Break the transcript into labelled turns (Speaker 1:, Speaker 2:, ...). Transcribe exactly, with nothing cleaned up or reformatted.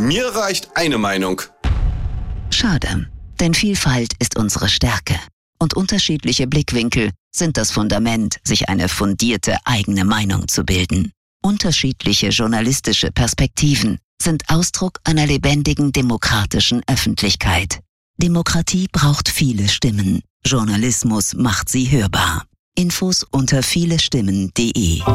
Speaker 1: Mir reicht eine Meinung.
Speaker 2: Schade, denn Vielfalt ist unsere Stärke. Und unterschiedliche Blickwinkel sind das Fundament, sich eine fundierte eigene Meinung zu bilden. Unterschiedliche journalistische Perspektiven sind Ausdruck einer lebendigen demokratischen Öffentlichkeit. Demokratie braucht viele Stimmen. Journalismus macht sie hörbar. Infos unter vielestimmen punkt de